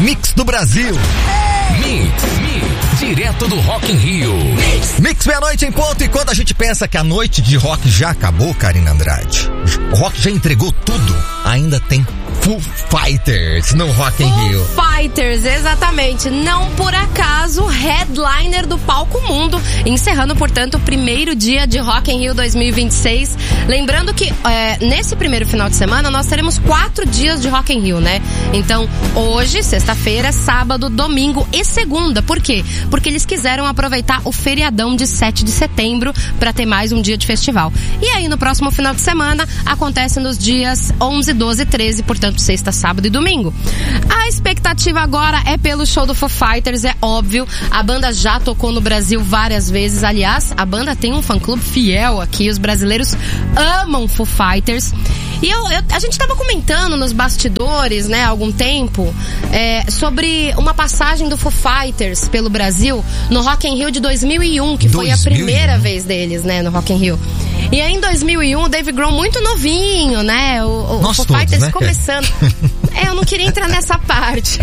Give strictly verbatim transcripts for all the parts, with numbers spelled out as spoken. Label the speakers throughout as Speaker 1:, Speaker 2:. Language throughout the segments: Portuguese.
Speaker 1: mix do Brasil.
Speaker 2: Mix, mix, direto do Rock in Rio.
Speaker 1: Mix, mix meia-noite em ponto. E quando a gente pensa que a noite de rock já acabou, Karina Andrade, o rock já entregou tudo, ainda tem Foo Fighters no Rock in Rio.
Speaker 3: Foo Fighters, exatamente. Não por acaso, headliner do Palco Mundo, encerrando, portanto, o primeiro dia de Rock in Rio dois mil e vinte e seis. Lembrando que é, nesse primeiro final de semana nós teremos quatro dias de Rock in Rio, né? Então, hoje, sexta-feira, sábado, domingo e segunda. Por quê? Porque eles quiseram aproveitar o feriadão de sete de setembro para ter mais um dia de festival. E aí, no próximo final de semana, acontece nos dias onze, doze e treze, portanto, sexta, sábado e domingo. A expectativa agora é pelo show do Foo Fighters, é óbvio. A banda já tocou no Brasil várias vezes. Aliás, a banda tem um fã-clube fiel aqui. Os brasileiros amam Foo Fighters. E eu, eu, a gente tava comentando nos bastidores, né, há algum tempo, é, sobre uma passagem do Foo Fighters pelo Brasil no Rock in Rio de dois mil e um, que foi a primeira vez deles, né, no Rock in Rio. E aí em dois mil e um o Dave Grohl muito novinho, né? O, o, o Foo Fighters né? começando. É, eu não queria entrar nessa parte.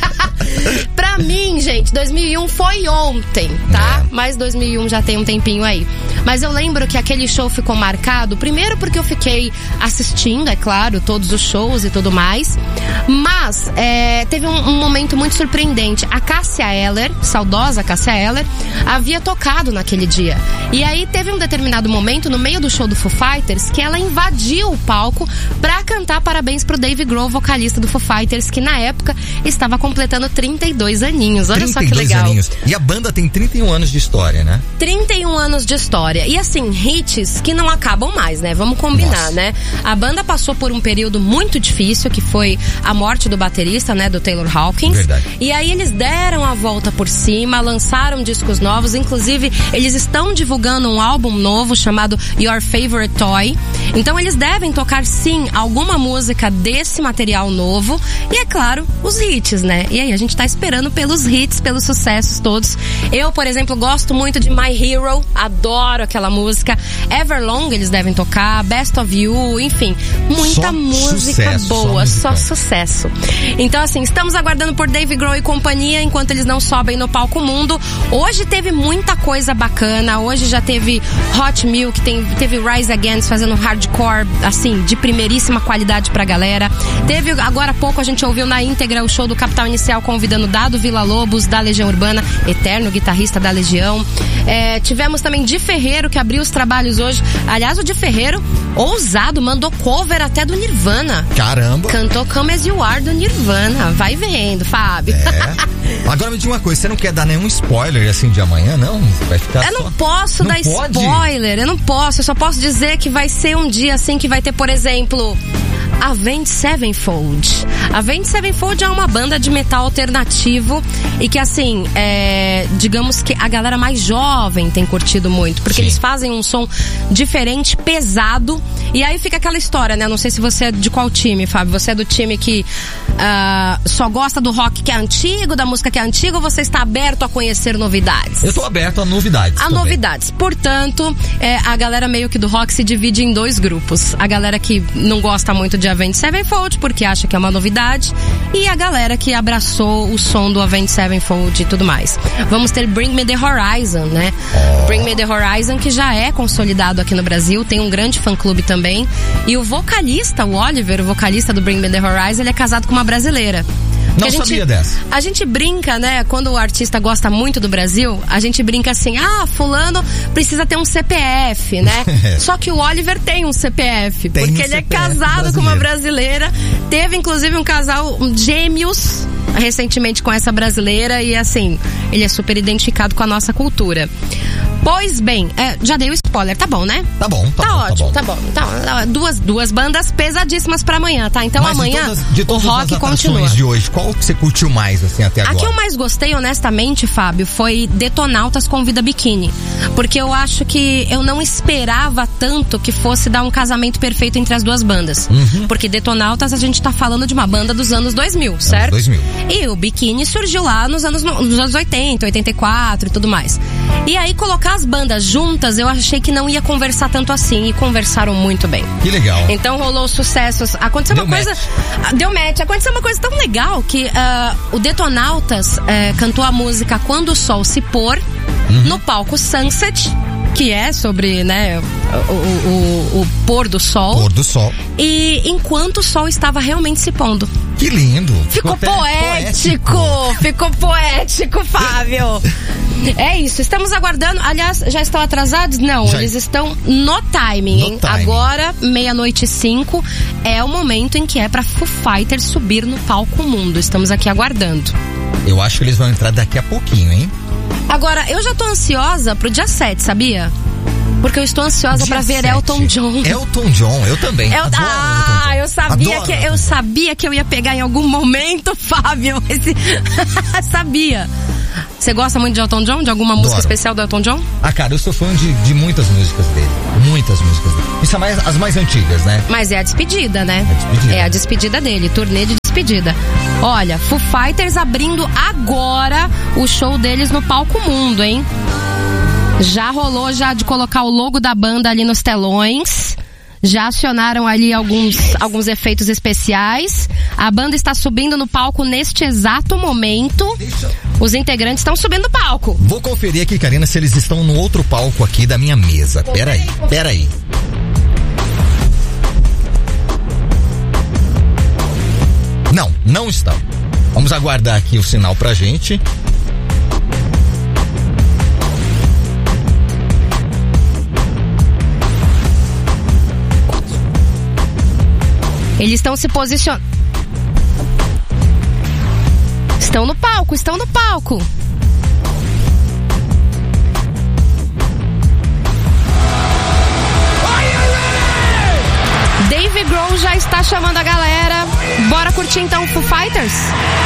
Speaker 3: Pra mim, gente, dois mil e um foi ontem, tá? É. Mas dois mil e um já tem um tempinho aí. Mas eu lembro que aquele show ficou marcado, primeiro porque eu fiquei assistindo, é claro, todos os shows e tudo mais. Mas é, teve um, um momento muito surpreendente. A Cássia Eller, saudosa Cássia Eller, havia tocado naquele dia. E aí teve um determinado momento, no meio do show do Foo Fighters, que ela invadiu o palco pra cantar parabéns pro Dave Grohl, vocalista do Foo Fighters, que na época estava completando trinta e dois aninhos. Olha só que legal.
Speaker 1: Aninhos. E a banda tem trinta e um anos de história, né?
Speaker 3: trinta e um anos de história. E assim, hits que não acabam mais, né? Vamos combinar, Nossa. né? A banda passou por um período muito difícil, que foi a morte do baterista, né? Do Taylor Hawkins.
Speaker 1: Verdade.
Speaker 3: E aí eles deram a volta por cima, lançaram discos novos. Inclusive, eles estão divulgando um álbum novo chamado Your Favorite Toy. Então eles devem tocar, sim, alguma música desse material novo. E é claro, os hits, né? E aí a gente tá esperando pelos hits, pelos sucessos todos. Eu, por exemplo, gosto muito de My Hero. Adoro aquela música. Everlong eles devem tocar. Best of You, enfim. Muita
Speaker 1: só
Speaker 3: música
Speaker 1: sucesso,
Speaker 3: boa.
Speaker 1: Só,
Speaker 3: só sucesso. Então assim, estamos aguardando por Dave Grohl e companhia enquanto eles não sobem no Palco Mundo. Hoje teve muita coisa bacana. Hoje já teve Hot Milk, tem, teve Rise Against fazendo hardcore, assim, de primeiríssima qualidade pra galera. Teve, agora há pouco, a gente ouviu na íntegra o show do Capital Inicial convidando Dado Villa-Lobos, da Legião Urbana, eterno guitarrista da Legião. É, tivemos também Di Ferreiro, que abriu os trabalhos hoje. Aliás, o Di Ferreiro, ousado, mandou cover até do Nirvana.
Speaker 1: Caramba!
Speaker 3: Cantou Come As You Are do Nirvana. Vai vendo, Fábio.
Speaker 1: É. Agora me diga uma coisa, você não quer dar nenhum spoiler assim de amanhã, não? Vai ficar
Speaker 3: Eu
Speaker 1: só...
Speaker 3: não posso
Speaker 1: não
Speaker 3: dar
Speaker 1: pode?
Speaker 3: spoiler, eu não posso. Eu só posso dizer que vai ser um dia assim que vai ter, por exemplo, Avenged Sevenfold. Avenged Sevenfold é uma banda de metal alternativo e que, assim, é, digamos que a galera mais jovem tem curtido muito, porque Sim. eles fazem um som diferente, pesado, e aí fica aquela história, né? Não sei se você é de qual time, Fábio. Você é do time que uh, só gosta do rock que é antigo, da música que é antiga, ou você está aberto a conhecer novidades?
Speaker 1: Eu tô aberto a novidades.
Speaker 3: A
Speaker 1: também.
Speaker 3: novidades. Portanto, é, a galera meio que do rock se divide em dois grupos. A galera que não gosta muito de Avenged Sevenfold, porque acha que é uma novidade, e a galera que abraçou o som do Avenged Sevenfold e tudo mais. Vamos ter Bring Me The Horizon, né? Oh. Bring Me The Horizon, que já é consolidado aqui no Brasil, tem um grande fã-clube também, e o vocalista, o Oliver, o vocalista do Bring Me The Horizon, ele é casado com uma brasileira.
Speaker 1: Não
Speaker 3: a gente,
Speaker 1: sabia dessa.
Speaker 3: A gente brinca, né? Quando o artista gosta muito do Brasil, a gente brinca assim, ah, fulano precisa ter um C P F, né? Só que o Oliver tem um C P F,
Speaker 1: tem
Speaker 3: porque
Speaker 1: um
Speaker 3: ele
Speaker 1: C P F
Speaker 3: é casado
Speaker 1: brasileiro.
Speaker 3: com uma brasileira. Teve, inclusive, um casal gêmeos recentemente com essa brasileira e, assim, ele é super identificado com a nossa cultura. Pois bem, é, já dei o spoiler, tá bom, né?
Speaker 1: Tá bom, tá,
Speaker 3: tá
Speaker 1: bom,
Speaker 3: ótimo,
Speaker 1: tá bom.
Speaker 3: tá bom. Tá, duas, duas bandas pesadíssimas pra amanhã, tá? Então
Speaker 1: Mas
Speaker 3: amanhã
Speaker 1: de todas, de todas
Speaker 3: o rock
Speaker 1: as
Speaker 3: continua.
Speaker 1: de hoje, qual que você curtiu mais, assim, até agora?
Speaker 3: A que eu mais gostei, honestamente, Fábio, foi Detonautas com Vida Biquíni. Porque eu acho que eu não esperava tanto que fosse dar um casamento perfeito entre as duas bandas.
Speaker 1: Uhum.
Speaker 3: Porque Detonautas, a gente tá falando de uma banda dos anos dois mil, certo?
Speaker 1: dois mil.
Speaker 3: E o biquíni surgiu lá nos anos, nos anos oitenta, oitenta e quatro e tudo mais. E aí colocar as bandas juntas, eu achei que não ia conversar tanto assim, e conversaram muito bem.
Speaker 1: Que legal.
Speaker 3: Então rolou sucessos. Aconteceu
Speaker 1: Deu
Speaker 3: uma coisa...
Speaker 1: match.
Speaker 3: Deu match. Aconteceu uma coisa tão legal que uh, o Detonautas uh, cantou a música Quando o Sol se Pôr, uhum, no palco Sunset, que é sobre, né, o, o, o, o pôr do sol.
Speaker 1: Pôr do sol.
Speaker 3: E enquanto o sol estava realmente se pondo.
Speaker 1: Que lindo.
Speaker 3: Ficou, ficou poético. poético. Ficou poético, Fábio. É isso, estamos aguardando. Aliás, já estão atrasados? Não, já. Eles estão no timing, no
Speaker 1: hein?
Speaker 3: Timing. Agora, meia-noite e cinco, é o momento em que é pra Foo Fighters subir no palco mundo. Estamos aqui aguardando.
Speaker 1: Eu acho que eles vão entrar daqui a pouquinho, hein?
Speaker 3: Agora, eu já tô ansiosa pro dia sete, sabia? Porque eu estou ansiosa dia pra ver sete. Elton John.
Speaker 1: Elton John, eu também.
Speaker 3: Eu,
Speaker 1: adoro
Speaker 3: ah,
Speaker 1: Elton John.
Speaker 3: eu sabia
Speaker 1: adoro
Speaker 3: que
Speaker 1: Elton
Speaker 3: eu sabia que eu ia pegar em algum momento, Fábio. Esse... sabia. Você gosta muito de Elton John? De alguma música
Speaker 1: adoro.
Speaker 3: especial do Elton John?
Speaker 1: Ah, cara, eu sou fã de, de muitas músicas dele. Muitas músicas dele. Isso é mais, as mais antigas, né?
Speaker 3: Mas é a despedida, né?
Speaker 1: É a despedida.
Speaker 3: É a despedida dele, turnê de despedida. Olha, Foo Fighters abrindo agora o show deles no palco mundo, hein? Já rolou já de colocar o logo da banda ali nos telões. Já acionaram ali alguns, alguns efeitos especiais. A banda está subindo no palco neste exato momento. Os integrantes estão subindo no palco.
Speaker 1: Vou conferir aqui, Karina, se eles estão no outro palco aqui da minha mesa. Peraí, peraí. Não, não estão. Vamos aguardar aqui o sinal pra gente.
Speaker 3: Eles estão se posicionando. Estão no palco, estão no palco. Dave Grohl já está chamando a galera. Bora curtir então o Foo Fighters?